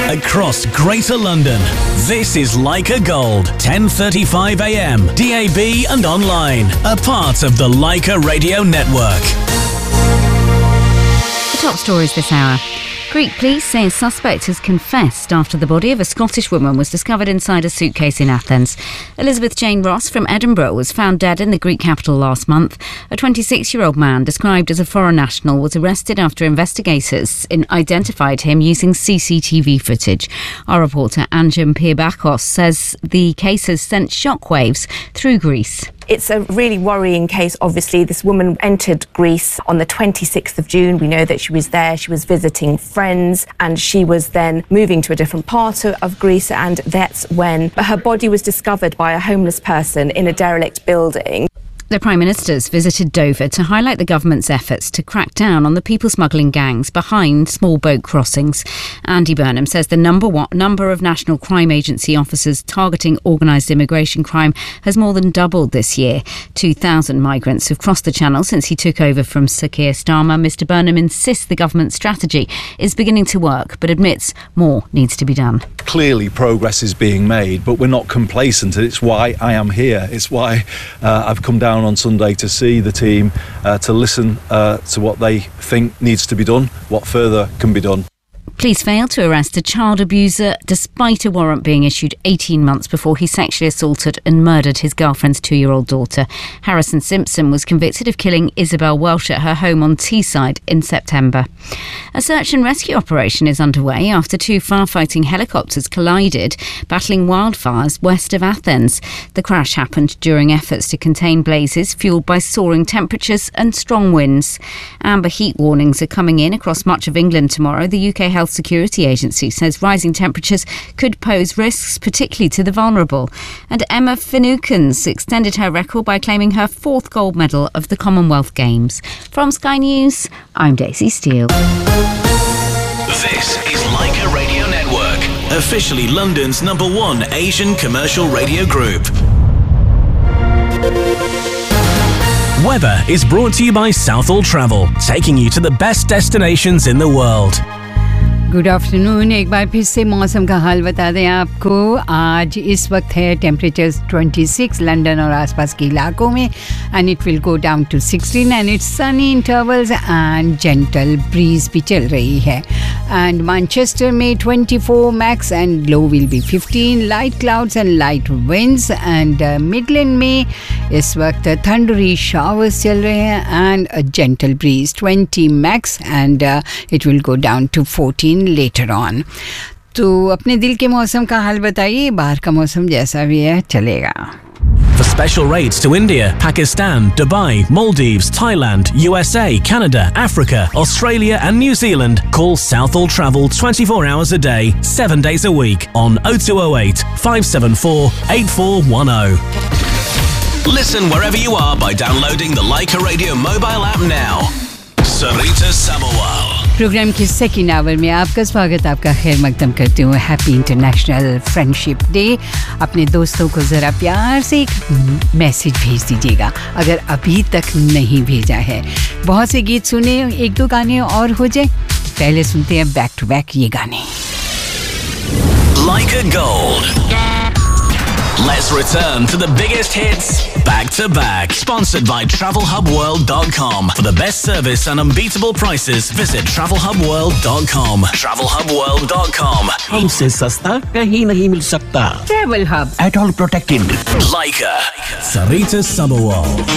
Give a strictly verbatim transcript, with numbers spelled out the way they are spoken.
across Greater London. This is Leica Gold, ten thirty-five a m, D A B and online, a part of the Leica Radio Network. The top stories this hour. Greek police say a suspect has confessed after the body of a Scottish woman was discovered inside a suitcase in Athens. Elizabeth Jane Ross from Edinburgh was found dead in the Greek capital last month. A twenty-six-year-old man described as a foreign national was arrested after investigators identified him using C C T V footage. Our reporter Anjum Pirbakos says the case has sent shockwaves through Greece. It's a really worrying case, obviously. This woman entered Greece on the twenty-sixth of June. We know that she was there, she was visiting friends, and she was then moving to a different part of Greece, and that's when her body was discovered by a homeless person in a derelict building. The Prime Minister's visited Dover to highlight the government's efforts to crack down on the people smuggling gangs behind small boat crossings. Andy Burnham says the number one number of National Crime Agency officers targeting organised immigration crime has more than doubled this year. two thousand migrants have crossed the Channel since he took over from Sir Keir Starmer. Mister Burnham insists the government's strategy is beginning to work, but admits more needs to be done. Clearly progress is being made, but we're not complacent. It's why I am here. It's why uh, I've come down on Sunday to see the team, uh, to listen uh, to what they think needs to be done, what further can be done. Police failed to arrest a child abuser despite a warrant being issued eighteen months before he sexually assaulted and murdered his girlfriend's two-year-old daughter. Harrison Simpson was convicted of killing Isabel Welsh at her home on Teesside in September. A search and rescue operation is underway after two firefighting helicopters collided, battling wildfires west of Athens. The crash happened during efforts to contain blazes fuelled by soaring temperatures and strong winds. Amber heat warnings are coming in across much of England tomorrow. The U K Health Security Agency says rising temperatures could pose risks, particularly to the vulnerable. And Emma Finucane extended her record by claiming her fourth gold medal of the Commonwealth Games. From Sky News, I'm Daisy Steele. This is Leica Radio Network, officially London's number one Asian commercial radio group. Weather is brought to you by Southall Travel, taking you to the best destinations in the world. Good afternoon. एक बार फिर से मौसम का हाल बता दें आपको. आज इस वक्त है टेम्परेचर्स छब्बीस लंदन और आसपास के इलाकों में, and it will go down to sixteen, and it's Sunny intervals and gentle bridge भी चल रही है. एंड मैनचेस्टर में चौबीस max and low will be fifteen, light clouds and light winds. And Midland में इस वक्त थंडरी शावर्स चल रहे हैं and a gentle bridge, twenty max and it will go down to fourteen later on. तो अपने दिल के मौसम का हाल बताइए. बाहर का मौसम जैसा भी है चलेगा. For special rates to India, Pakistan, Dubai, Maldives, Thailand, U S A, Canada, Africa, Australia and New Zealand, call Southall Travel twenty-four hours a day, seven days a week on oh two oh eight, five seven four, eight four one oh. Listen wherever you are by downloading the Leica Radio mobile app now. Sarita Sabawal. Programme के second hour में आपका स्वागत, आपका खैर मकदम करती हूँ. Happy international friendship day. अपने दोस्तों को ज़रा प्यार से एक मैसेज भेज दीजिएगा अगर अभी तक नहीं भेजा है. बहुत से गीत सुने, एक दो गाने और हो जाए. पहले सुनते हैं बैक टू बैक ये गाने. Leica Gold. Let's return to the biggest hits back to back. Sponsored by travel hub world dot com. For the best service and unbeatable prices, visit travel hub world dot com. travel hub world dot com. हमसे सस्ता कहीं नहीं मिल सकता. Travel Hub. At all protected. Leica. Sarita Sabawal.